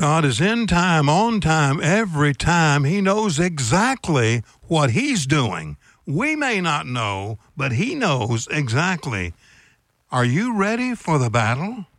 God is in time, on time, every time. He knows exactly what He's doing. We may not know, but He knows exactly. Are you ready for the battle?